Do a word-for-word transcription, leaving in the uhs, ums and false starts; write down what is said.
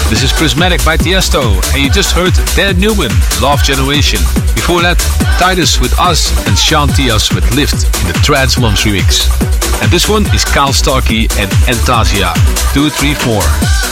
This is Prismatic by Tiesto, and you just heard Dan Newman, Love Generation. Before that, Titus with Us and Sean Tias with Lift in the Trance Moms remix. And this one is Kyle Starkey and Entasia, two three four.